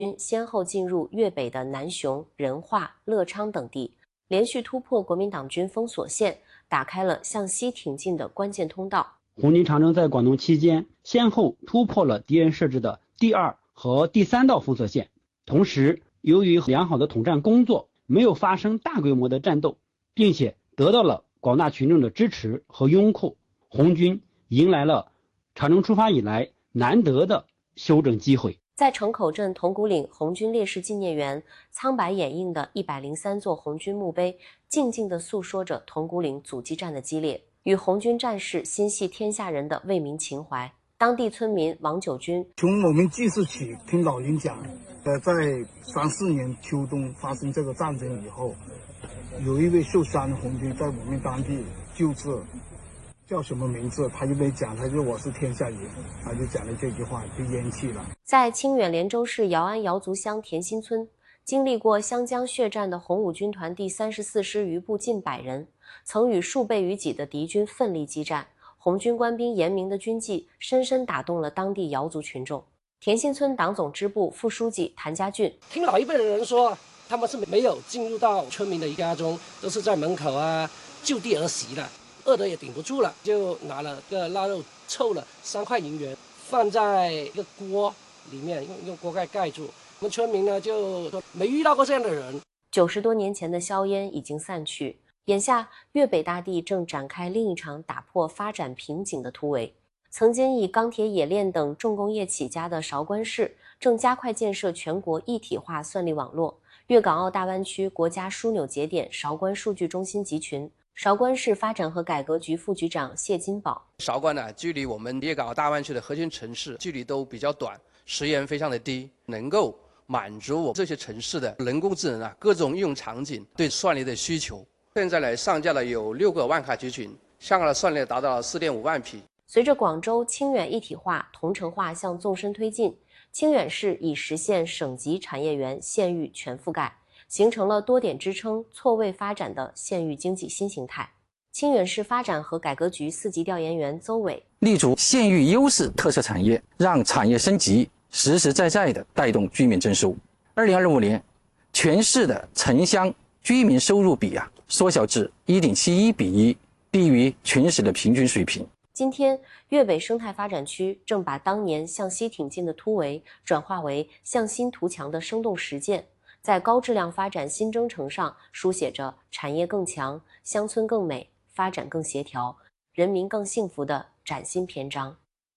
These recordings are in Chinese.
先后进入粤北的南雄、仁化、乐昌等地，连续突破国民党军封锁线，打开了向西挺进的关键通道。 红军长征在广东期间，先后突破了敌人设置的第2和第3道封锁线。同时，由于良好的统战工作，没有发生大规模的战斗，并且得到了广大群众的支持和拥护，红军迎来了长征出发以来难得的休整机会。 在城口镇铜鼓岭红军烈士纪念园，苍白掩映的103座红军墓碑，静静地诉说着铜鼓岭阻击战的激烈，与红军战士心系天下人的为民情怀。当地村民王九军： 从我们记事起，听老人讲，在3、4年秋冬发生这个战争以后，有一位受伤的红军在我们当地救治，叫什么名字他就没讲，他说我是天下人，他就讲了这句话，就咽气了。 在清远连州市姚安瑶族乡田心村，经历过湘江血战的红五军团第34师余部近100人，曾与数倍于己的敌军奋力激战。红军官兵严明的军纪深深打动了当地瑶族群众。田心村党总支部副书记谭家俊： 听老一辈的人说，他们是没有进入到村民的家中，都是在门口就地而息的，饿得也顶不住了，就拿了个腊肉凑了3块银元，放在一个锅里面，用锅盖盖住。我们村民呢就说没遇到过这样的人。 90多年前的硝烟已经散去，眼下粤北大地正展开另一场打破发展瓶颈的突围。曾经以钢铁冶炼等重工业起家的韶关市，正加快建设全国一体化算力网络。粤港澳大湾区国家枢纽节点韶关数据中心集群，韶关市发展和改革局副局长谢金宝： 韶关呢，距离我们粤港澳大湾区的核心城市距离都比较短，时延非常的低，能够满足我这些城市的人工智能各种应用场景对算力的需求。现在呢，上架了有6个万卡集群，香港的算力达到了4.5万匹。 随着广州、清远一体化、同城化向纵深推进，清远市已实现省级产业园县域全覆盖，形成了多点支撑、错位发展的县域经济新形态。清远市发展和改革局4级调研员邹伟： 立足县域优势特色产业，让产业升级实实在在地带动居民增收。2025年，全市的城乡居民收入比缩小至1.71比1，低于全市的平均水平。 今天，粤北生态发展区正把当年向西挺进的突围转化为向新图强的生动实践，在高质量发展新征程上书写着产业更强、乡村更美、发展更协调、人民更幸福的崭新篇章。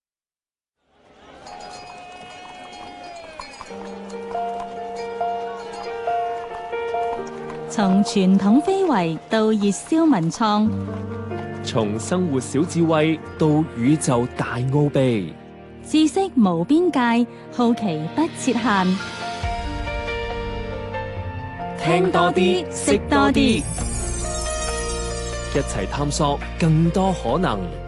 從傳統非遺到熱銷文創， 從生活小智慧到宇宙大奧秘， 知識無邊界，好奇不設限。 聽多啲，識多啲，一齊探索更多可能。